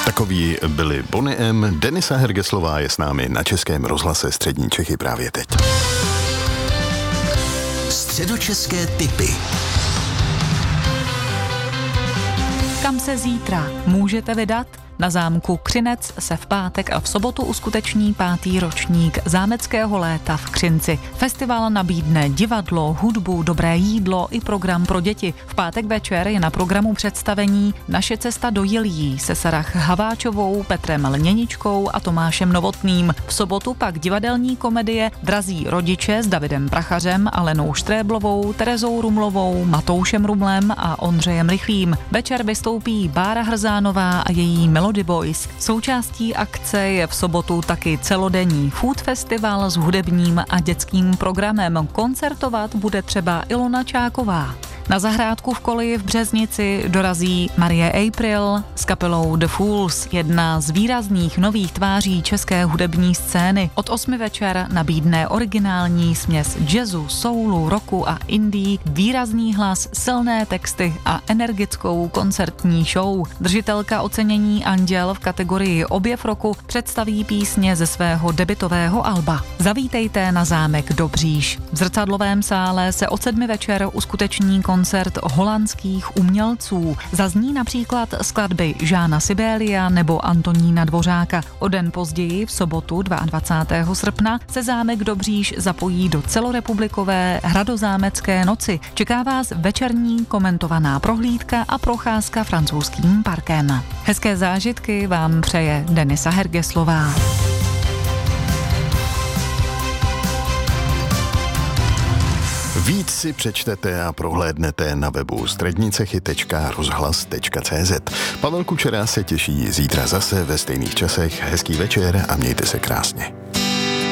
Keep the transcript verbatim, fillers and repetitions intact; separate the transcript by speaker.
Speaker 1: Takoví byli Boney M. Denisa Hergeslová je s námi na Českém rozhlase Střední Čechy právě teď.
Speaker 2: Středočeské tipy.
Speaker 3: Kam se zítra můžete vydat? Na zámku Křinec se v pátek a v sobotu uskuteční pátý ročník zámeckého léta v Křinci. Festival nabídne divadlo, hudbu, dobré jídlo i program pro děti. V pátek večer je na programu představení Naše cesta do Jiljí se Sarah Haváčovou, Petrem Lněničkou a Tomášem Novotným. V sobotu pak divadelní komedie Drazí rodiče s Davidem Prachařem, Alenou Štréblovou, Terezou Rumlovou, Matoušem Rumlem a Ondřejem Rychlým. Večer vystoupí Bára Hrzánová a její Melody Boys. Součástí akce je v sobotu taky celodenní food festival s hudebním a dětským programem. Koncertovat bude třeba Ilona Čáková. Na zahrádku v Koleji v Březnici dorazí Marie April s kapelou The Fools, jedna z výrazných nových tváří české hudební scény. Od osmi večer nabídne originální směs jazzu, soulu, rocku a indie, výrazný hlas, silné texty a energickou koncertní show. Držitelka ocenění Anděl v kategorii Objev roku představí písně ze svého debutového alba. Zavítejte na zámek Dobříš. V zrcadlovém sále se od sedmi večer uskuteční koncert holandských umělců. Zazní například skladby Žána Sibélia nebo Antonína Dvořáka. O den později, v sobotu dvacátého druhého srpna, se zámek Dobříš zapojí do celorepublikové hradozámecké noci. Čeká vás večerní komentovaná prohlídka a procházka francouzským parkem. Hezké zážitky vám přeje Denisa Hergeslová.
Speaker 1: Víc si přečtete a prohlédnete na webu střednicechy tečka rozhlas tečka cé zet. Pavel Kučera se těší zítra zase ve stejných časech. Hezký večer a mějte se krásně.